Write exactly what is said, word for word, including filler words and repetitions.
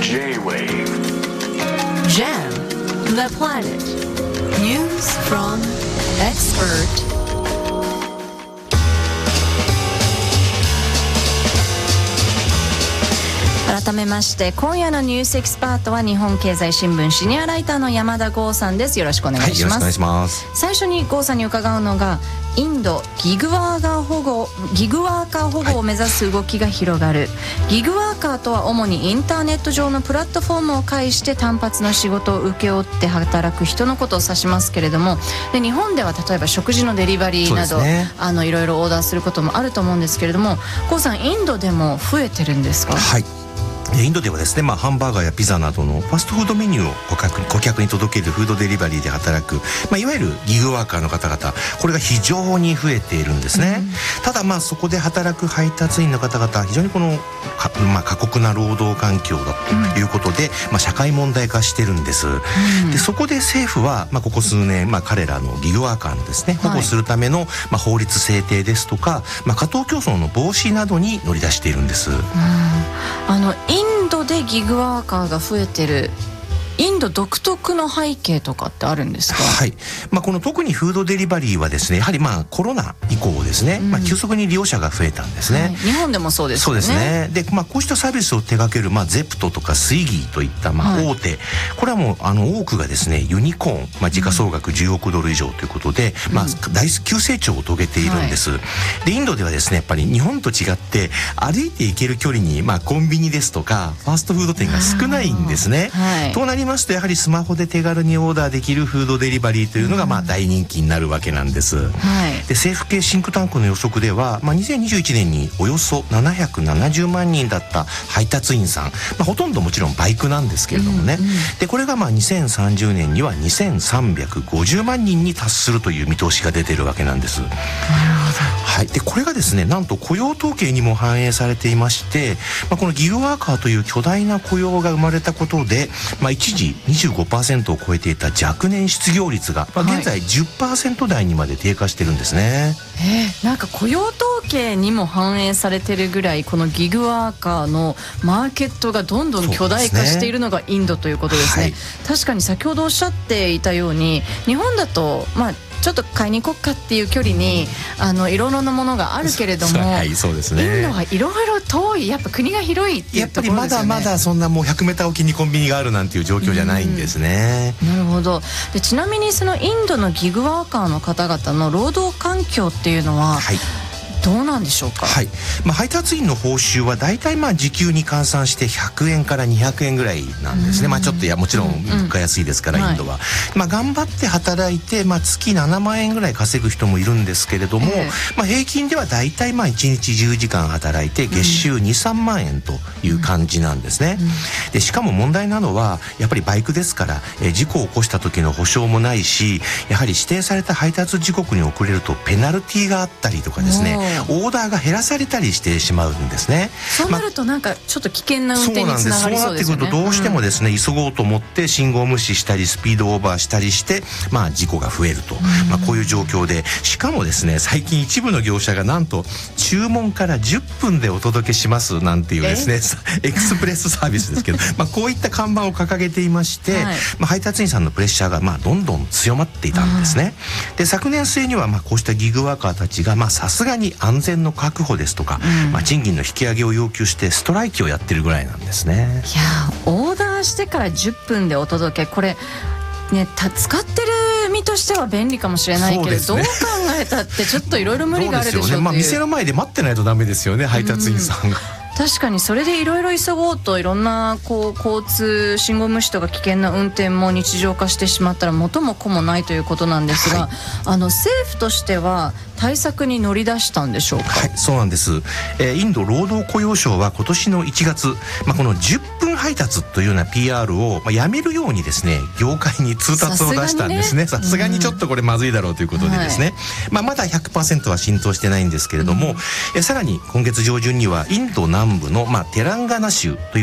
J-Wave Jam the Planet News from Expert。改めまして今夜のニュースエキスパートは日本経済新聞シニアライターの山田剛さんです。よろしくお願いします。 はい、よろしくお願いします。 最初に剛さんに伺うのがインドギグワーカー保護ギグワーカー保護を目指す動きが広がる、はい、ギグワーカーとは主にインターネット上のプラットフォームを介して単発の仕事を請け負って働く人のことを指しますけれども、で日本では例えば食事のデリバリーなど、ね、あのいろいろオーダーすることもあると思うんですけれども、剛さんインドでも増えてるんですか？ はい、インドではですね、まあ、ハンバーガーやピザなどのファストフードメニューを顧客に、顧客に届けるフードデリバリーで働く、まあ、いわゆるギグワーカーの方々、これが非常に増えているんですね、うん、ただまあそこで働く配達員の方々非常にこのか、まあ、過酷な労働環境だということで、うんまあ、社会問題化してるんです、うん、でそこで政府は、まあ、ここ数年、まあ、彼らのギグワーカーのですね保護するための、まあ、法律制定ですとか、まあ、過当競争の防止などに乗り出しているんです、うん、 あのインドでギグワーカーが増えてるインド独特の背景とかってあるんですか？ はい、まあ、この特にフードデリバリーはですねやはりまあコロナ以降ですね、うんまあ、急速に利用者が増えたんですね、はい、 日本でもそうですよね。 そうですね。で、まあ、こうしたサービスを手掛ける、まあ、ゼプトとかスイギーといったまあ大手、はい、これはもうあの多くがですねユニコーン、まあ、時価総額じゅうおくドル以上ということで、うんまあ、大急成長を遂げているんです、はい、でインドではですねやっぱり日本と違って歩いて行ける距離に、まあ、コンビニですとかファーストフード店が少ないんですね、はい、となりますとやはりスマホで手軽にオーダーできるフードデリバリーというのがまあ大人気になるわけなんです、はい、で政府系シンクタンクの予測では、まあ、にせんにじゅういちねんにおよそななひゃくななじゅうまんにんだった配達員さん、まあ、ほとんどもちろんバイクなんですけれどもね、うんうん、でこれがまあにせんさんじゅうねんにはにせんさんびゃくごじゅうまんにんに達するという見通しが出ているわけなんです。なるほど、はい、でこれがですねなんと雇用統計にも反映されていまして、まあ、このギグワーカーという巨大な雇用が生まれたことで、まあ、一時 にじゅうごパーセント を超えていた若年失業率が、まあ、現在 じゅっパーセント 台にまで低下してるんですね、 えー、なんか雇用統計にも反映されてるぐらいこのギグワーカーのマーケットがどんどん巨大化しているのがインドということですね、はい、確かに先ほどおっしゃっていたように日本だとまあちょっと買いに行こっかっていう距離にあのいろいろなものがあるけれども、はい、そうですね、インドはいろいろ遠いやっぱ国が広いっていうところですよね。 やっぱりまだまだそんなもうひゃくメーターおきにコンビニがあるなんていう状況じゃないんですね。 なるほど。でちなみにそのインドのギグワーカーの方々の労働環境っていうのは、はいどうなんでしょうか？ はい、まあ、配達員の報酬はだいたいまあ時給に換算してひゃくえんからにひゃくえんぐらいなんですね。まあ、ちょっといやもちろん物価安いですから、うん、インドは、はい、まあ、頑張って働いて、まあ、月ななまんえんぐらい稼ぐ人もいるんですけれども、えーまあ、平均ではだいたいまあいちにちじゅうじかん働いて月収にさんまんえんという感じなんですね、うんうん、でしかも問題なのはやっぱりバイクですから、えー、事故を起こした時の保証もないし、やはり指定された配達時刻に遅れるとペナルティーがあったりとかですね、オーダーが減らされたりしてしまうんですね。 そうなるとなんかちょっと危険な運転につながりそうですよね。 そうなってくるとどうしてもですね、うん、急ごうと思って信号無視したりスピードオーバーしたりして、まあ、事故が増えると、まあ、こういう状況で、しかもですね最近一部の業者がなんと注文からじゅっぷんでお届けしますなんていうですねエクスプレスサービスですけどまあこういった看板を掲げていまして、はい、まあ、配達員さんのプレッシャーがまあどんどん強まっていたんですね。で昨年末にはまあこうしたギグワーカーたちがさすがに安全の確保ですとか、うん、まあ、賃金の引き上げを要求してストライキをやってるぐらいなんですね。 いやオーダーしてからじゅっぷんでお届け、これね、た使ってる身としては便利かもしれないけど、ね、どう考えたってちょっといろいろ無理があるでしょうっていう。 そうですよね、まあ、店の前で待ってないとダメですよね、配達員さんが、 うん、確かにそれでいろいろ急ごうといろんなこう交通信号無視とか危険な運転も日常化してしまったら元も子もないということなんですが、はい、あの政府としては対策に乗り出したんでしょうか？ はい、そうなんです、えー、インド労働雇用省は今年のいちがつ、まあ、このじゅっぷん配達というような ピーアール を、まあ、やめるようにですね業界に通達を出したんですね。さすがにちょっとこれまずいだろうということでですね、はい、まあ、まだ ひゃくパーセント は浸透してないんですけれども、うん、えさらに今月上旬にはインド南部の、まあ、テランガナ州という